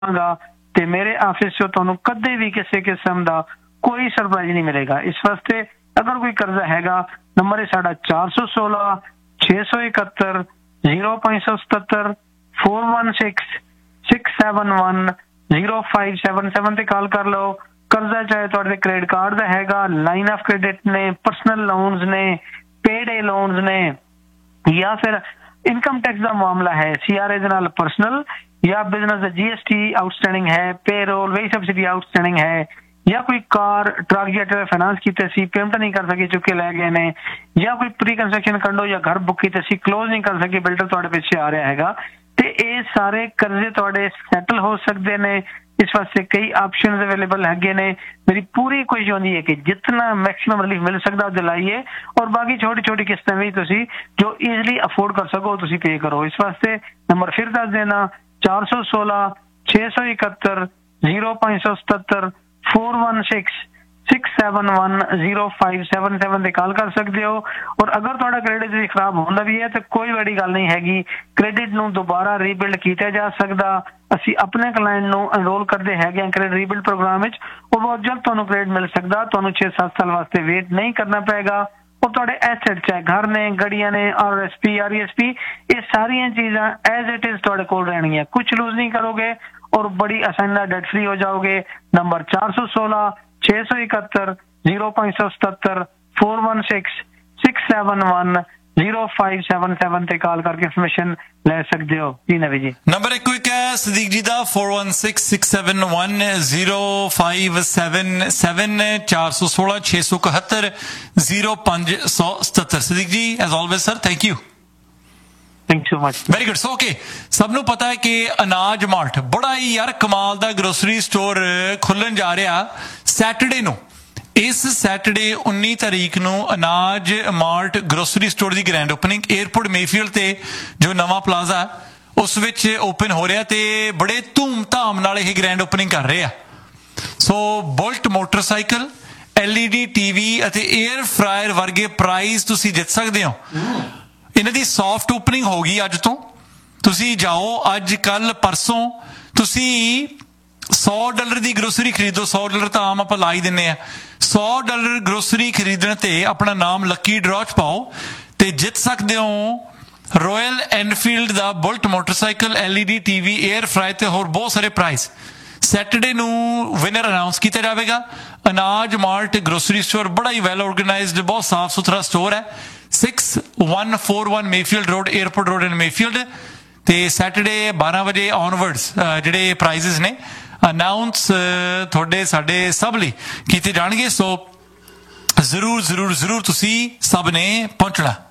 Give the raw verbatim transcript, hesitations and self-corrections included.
ਤੇ ਮੇਰੇ ਆਫਿਸ ਚੋਂ ਤੁਹਾਨੂੰ ਕਦੇ ਵੀ ਕਿਸੇ ਕਿਸਮ ਦਾ ਕੋਈ ਸਰਪ੍ਰਾਈਜ਼ ਨਹੀਂ ਮਿਲੇਗਾ। ਇਸ ਵਾਸਤੇ ਅਗਰ ਕੋਈ ਕਰਜ਼ਾ ਹੈਗਾ, ਨੰਬਰ ਹੈ ਸਾਡਾ ਚਾਰ ਸੌ सोलह छह सौ इकहत्तर जीरो पाँच सौ सतहत्तर four one six six seven one zero five seven seven ਤੇ ਕਾਲ ਕਰ ਲਓ। ਕਰਜ਼ਾ ਚਾਹੇ ਤੁਹਾਡੇ ਕ੍ਰੈਡਿਟ ਕਾਰਡ ਦਾ ਹੈਗਾ, ਲਾਈਨ ਆਫ ਕ੍ਰੈਡਿਟ ਨੇ, ਪਰਸਨਲ ਲੋਨਸ ਨੇ, ਪੇਡੇ ਲੋਨਸ ਨੇ, ਜਾਂ ਫਿਰ ਇਨਕਮ ਟੈਕਸ ਦਾ ਮਾਮਲਾ ਹੈ, ਸੀਆਰਏ ਦੇ ਨਾਲ ਪਰਸਨਲ ਜਾਂ ਬਿਜ਼ਨਸ ਦਾ ਜੀਐਸਟੀ ਆਊਟਸਟੈਂਡਿੰਗ ਹੈ, ਪੇਰੋਲ ਵੇਜ ਸਬਸਿਡੀ ਆਊਟਸਟੈਂਡਿੰਗ ਹੈ, ਜਾਂ ਕੋਈ ਕਾਰ ਟਰੱਕ ਜਾਂ ਫਾਈਨਾਂਸ ਕੀਤੇ ਸੀ ਪੇਮੈਂਟ ਨਹੀਂ ਕਰ ਸਕੇ ਚੁੱਕੇ ਲੈ ਗਏ ਨੇ, ਜਾਂ ਕੋਈ ਪ੍ਰੀ ਕੰਸਟਰਕਸ਼ਨ ਕੰਡੋ ਜਾਂ ਘਰ ਬੁੱਕ ਕੀਤੇ ਸੀ ਕਲੋਜ਼ ਨਹੀਂ ਕਰ ਸਕੇ, ਬਿਲਡਰ ਤੁਹਾਡੇ ਪਿੱਛੇ ਆ ਰਿਹਾ ਹੈਗਾ, ਤੇ ਇਹ ਸਾਰੇ ਕਰਜ਼ੇ ਤੁਹਾਡੇ ਸੈਟਲ ਹੋ ਸਕਦੇ ਨੇ। ਇਸ ਵਾਸਤੇ ਕਈ ਆਪਸ਼ਨਸ ਅਵੇਲੇਬਲ ਹੈਗੇ ਨੇ। ਮੇਰੀ ਪੂਰੀ ਕੋਸ਼ਿਸ਼ ਹੁੰਦੀ ਹੈ ਕਿ ਜਿਤਨਾ ਮੈਕਸਿਮਮ ਰਿਲੀਫ ਮਿਲ ਸਕਦਾ ਉਹ ਦਿਲਾਈਏ, ਔਰ ਬਾਕੀ ਛੋਟੀ ਛੋਟੀ ਕਿਸ਼ਤਾਂ ਵੀ ਤੁਸੀਂ ਜੋ ਈਜ਼ਲੀ ਅਫੋਰਡ ਕਰ ਸਕੋ ਤੁਸੀਂ ਪੇ ਕਰੋ। ਇਸ ਵਾਸਤੇ ਨੰਬਰ ਫਿਰ ਦੱਸ ਦੇਣਾ, ਚਾਰ ਸੌ सोलह छह सौ इकहत्तर जीरो पाँच सौ सतहत्तर four one six six seven one zero five seven seven ਤੇ ਕਾਲ ਕਰ ਸਕਦੇ ਹੋ। ਔਰ ਅਗਰ ਤੁਹਾਡਾ ਕ੍ਰੈਡਿਟ ਵੀ ਖਰਾਬ ਹੁੰਦਾ ਵੀ ਹੈ ਤਾਂ ਕੋਈ ਵੱਡੀ ਗੱਲ ਨਹੀਂ ਹੈਗੀ, ਕ੍ਰੈਡਿਟ ਨੂੰ ਦੁਬਾਰਾ ਰੀਬਿਲਡ ਕੀਤਾ ਜਾ ਸਕਦਾ। ਅਸੀਂ ਆਪਣੇ ਕਲਾਇੰਟ ਨੂੰ ਐਨਰੋਲ ਕਰਦੇ ਹੈਗੇ ਕ੍ਰੈਡਿਟ ਰੀਬਿਲਡ ਪ੍ਰੋਗਰਾਮ ਵਿੱਚ, ਉਹ ਬਹੁਤ ਜਲਦ ਤੁਹਾਨੂੰ ਕ੍ਰੈਡਿਟ ਮਿਲ ਸਕਦਾ। ਤੁਹਾਨੂੰ ਛੇ ਸੱਤ ਸਾਲ ਵਾਸਤੇ ਵੇਟ ਨਹੀਂ ਕਰਨਾ ਪਏਗਾ। ਔਰ ਤੁਹਾਡੇ ਐਸੈਟ ਚਾਹੇ ਘਰ ਨੇ, ਗੱਡੀਆਂ ਨੇ, R S P R S P, ਇਹ ਸਾਰੀਆਂ ਚੀਜ਼ਾਂ ਐਜ਼ ਇਟ ਇਜ਼ ਤੁਹਾਡੇ ਕੋਲ ਰਹਿਣਗੀਆਂ, ਕੁਛ ਲੂਜ਼ ਨਹੀਂ ਕਰੋਗੇ और बड़ी आसानी से डेट फ्री हो जाओगे। नंबर चार सौ सोलह छह सौ इकहत्तर जीरो पाँच सौ सतहत्तर four one six six seven one zero five seven seven ਤੇ ਕਾਲ ਕਰਕੇ ਇਨਫੋਰਮੇਸ਼ਨ ਲੈ ਸਕਦੇ ਹੋ। ਜੀ ਨਵੀ ਜੀ ਨੰਬਰ ਇੱਕ ਕੁਇਕ ਹੈ ਸਦੀਕ ਜੀ ਦਾ four one six six seven one zero five seven seven चार सौ सोलह छह सौ इकहत्तर जीरो पाँच सौ सतहत्तर। सਦੀक जी as always sir thank you. Very good. So okay, ਸਭ ਨੂੰ ਪਤਾ ਹੈ ਕਿ ਅਨਾਜ ਮਾਰਟ ਬੜਾ ਹੀ ਯਾਰ ਕਮਾਲ ਦਾ ਗਰੋਸਰੀ ਸਟੋਰ ਖੁੱਲਣ ਜਾ ਰਿਹਾ ਸੈਟਰਡੇ ਨੂੰ। ਇਸ ਸੈਟਰਡੇ ਉੱਨੀ ਤਾਰੀਖ ਨੂੰ ਅਨਾਜ ਮਾਰਟ ਗਰੋਸਰੀ ਸਟੋਰ ਦੀ ਗ੍ਰੈਂਡ ਓਪਨਿੰਗ ਏਅਰਪੋਰਟ ਮੇਫੀਲਡ ਤੇ ਜੋ ਨਵਾਂ ਪਲਾਜ਼ਾ ਉਸ ਵਿੱਚ ਓਪਨ ਹੋ ਰਿਹਾ ਤੇ ਬੜੇ ਧੂਮ ਧਾਮ ਨਾਲ ਇਹ ਗ੍ਰੈਂਡ ਓਪਨਿੰਗ ਕਰ ਰਹੇ ਆ। ਸੋ bullet motorcycle, L E D TV ਅਤੇ ਏਅਰ ਫਰਾਇਰ ਵਰਗੇ ਪ੍ਰਾਈਜ਼ ਤੁਸੀਂ ਜਿੱਤ ਸਕਦੇ ਹੋ। ਇਹਨਾਂ ਦੀ ਸੌਫਟ ਓਪਨਿੰਗ ਹੋ ਗਈ ਅੱਜ ਤੋਂ। ਤੁਸੀਂ ਜਾਓ ਅੱਜ ਕੱਲ ਪਰਸੋਂ, ਤੁਸੀਂ ਸੌ ਡਾਲਰ ਦੀ ਗਰੋਸਰੀ ਖਰੀਦੋ। ਸੌ ਡਾਲਰ ਤਾਂ ਆਮ ਆਪਾਂ ਲਾ ਹੀ ਦਿੰਦੇ ਆ। ਸੌ ਡਾਲਰ ਗਰੋਸਰੀ ਖਰੀਦਣ ਤੇ ਆਪਣਾ ਨਾਮ ਲੱਕੀ ਡਰਾਅ 'ਚ ਪਾਓ ਤੇ ਜਿੱਤ ਸਕਦੇ ਹੋ ਰੋਇਲ ਐਨਫੀਲਡ ਦਾ bullet motorcycle, L E D TV, air fry ਤੇ ਹੋਰ ਬਹੁਤ ਸਾਰੇ ਪ੍ਰਾਈਜ਼। ਸੈਟਰਡੇ ਨੂੰ ਵਿਨਰ ਅਨਾਊਂਸ ਕੀਤਾ ਜਾਵੇਗਾ। ਅਨਾਜ ਮਾਰਟ ਗਰੋਸਰੀ ਸਟੋਰ ਬੜਾ ਹੀ ਵੈਲ ਆਰਗੇਨਾਈਜ਼ਡ, ਬਹੁਤ ਸਾਫ ਸੁਥਰਾ ਸਟੋਰ ਹੈ। Six one four one Mayfield road, airport road ਇਨ ਮੇਫੀਲਡ। ਤੇ ਸੈਟਰਡੇ ਬਾਰਾਂ ਵਜੇ ਔਨਵਰਡਸ ਜਿਹੜੇ ਪ੍ਰਾਈਜ਼ਸ ਨੇ ਅਨਾਊਂਸ ਤੁਹਾਡੇ ਸਾਡੇ ਸਭ ਲਈ ਕੀਤੇ ਜਾਣਗੇ। ਸੋ ਜ਼ਰੂਰ ਜ਼ਰੂਰ ਜ਼ਰੂਰ ਤੁਸੀਂ ਸਭ ਨੇ ਪਹੁੰਚਣਾ।